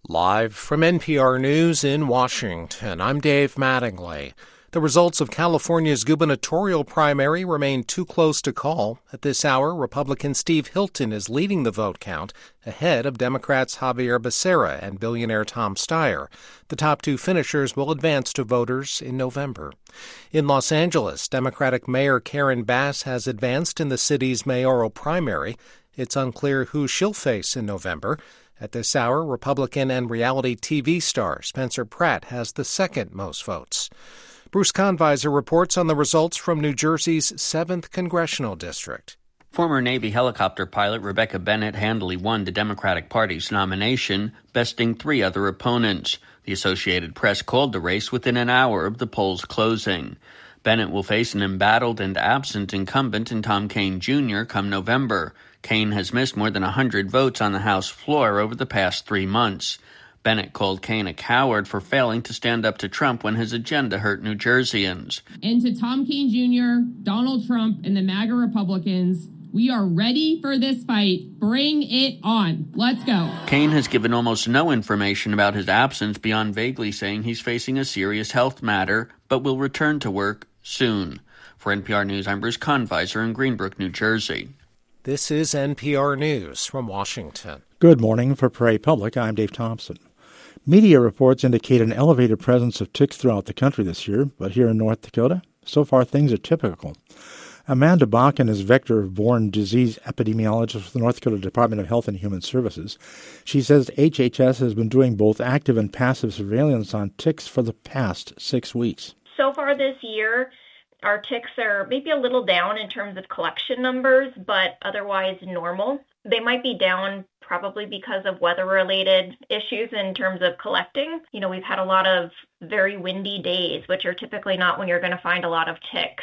Live from NPR News in Washington, I'm Dave Mattingly. The results of California's gubernatorial primary remain too close to call. At this hour, Republican Steve Hilton is leading the vote count, ahead of Democrats Xavier Becerra and billionaire Tom Steyer. The top two finishers will advance to voters in November. In Los Angeles, Democratic Mayor Karen Bass has advanced in the city's mayoral primary. It's unclear who she'll face in November. At this hour, Republican and reality TV star Spencer Pratt has the second most votes. Bruce Kahnweiser reports on the results from New Jersey's 7th Congressional District. Former Navy helicopter pilot Rebecca Bennett handily won the Democratic Party's nomination, besting three other opponents. The Associated Press called the race within an hour of the polls closing. Bennett will face an embattled and absent incumbent in Tom Kean Jr. come November. Kean has missed more than 100 votes on the House floor over the past 3 months. Bennett called Kean a coward for failing to stand up to Trump when his agenda hurt New Jerseyans. And to Tom Kean Jr., Donald Trump, and the MAGA Republicans, we are ready for this fight. Bring it on. Let's go. Kean has given almost no information about his absence beyond vaguely saying he's facing a serious health matter, but will return to work soon. For NPR News, I'm Bruce Kahnweiser in Greenbrook, New Jersey. This is NPR News from Washington. Good morning. For Prairie Public, I'm Dave Thompson. Media reports indicate an elevated presence of ticks throughout the country this year, but here in North Dakota, so far things are typical. Amanda Bakken is vector-borne disease epidemiologist for the North Dakota Department of Health and Human Services. She says HHS has been doing both active and passive surveillance on ticks for the past 6 weeks. So far this year, our ticks are maybe a little down in terms of collection numbers, but otherwise normal. They might be down probably because of weather-related issues in terms of collecting. We've had a lot of very windy days, which are typically not when you're going to find a lot of ticks,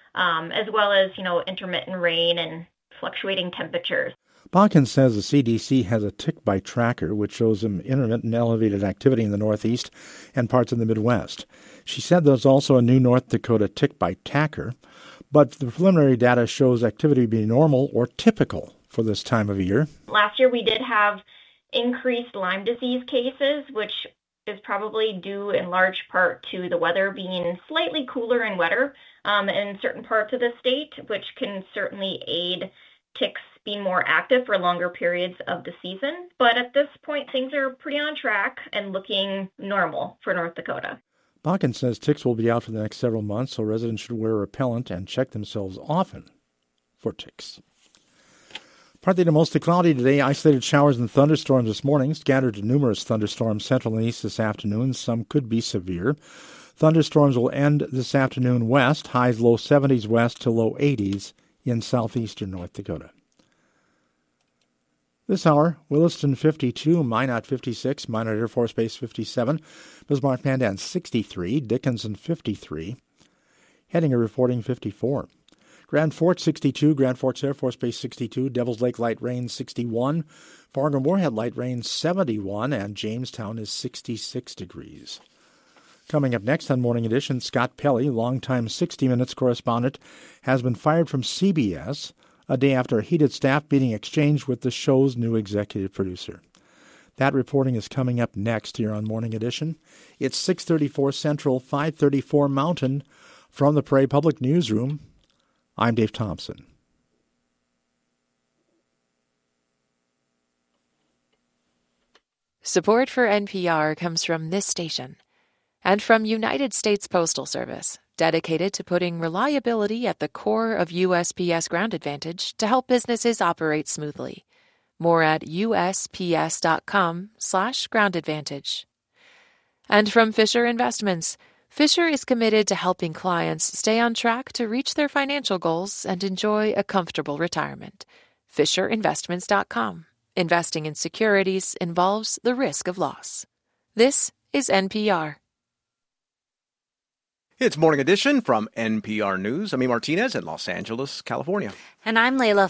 as well as, intermittent rain and fluctuating temperatures. Bakken says the CDC has a tick bite tracker, which shows them intermittent elevated activity in the Northeast and parts of the Midwest. She said there's also a new North Dakota tick bite tracker, but the preliminary data shows activity being normal or typical for this time of year. Last year we did have increased Lyme disease cases, which is probably due in large part to the weather being slightly cooler and wetter in certain parts of the state, which can certainly aid ticks being more active for longer periods of the season. But at this point, things are pretty on track and looking normal for North Dakota. Bakken says ticks will be out for the next several months, so residents should wear repellent and check themselves often for ticks. Partly to mostly cloudy today, isolated showers and thunderstorms this morning, scattered to numerous thunderstorms central and east this afternoon. Some could be severe. Thunderstorms will end this afternoon west, highs low 70s west to low 80s in southeastern North Dakota. This hour, Williston 52, Minot 56, Minot Air Force Base 57, Bismarck Mandan 63, Dickinson 53, Hettinger reporting 54. Grand Forks 62, Grand Forks Air Force Base 62, Devils Lake light rain 61, Fargo-Moorhead light rain 71, and Jamestown is 66 degrees. Coming up next on Morning Edition, Scott Pelley, longtime 60 Minutes correspondent, has been fired from CBS a day after a heated staff meeting exchanged with the show's new executive producer. That reporting is coming up next here on Morning Edition. It's 6:34 Central, 5:34 Mountain. From the Prairie Public Newsroom, I'm Dave Thompson. Support for NPR comes from this station and from United States Postal Service, dedicated to putting reliability at the core of USPS Ground Advantage to help businesses operate smoothly. More at usps.com/groundadvantage. And from Fisher Investments, Fisher is committed to helping clients stay on track to reach their financial goals and enjoy a comfortable retirement. FisherInvestments.com. Investing in securities involves the risk of loss. This is NPR. It's Morning Edition from NPR News. I'm E. Martinez in Los Angeles, California. And I'm Layla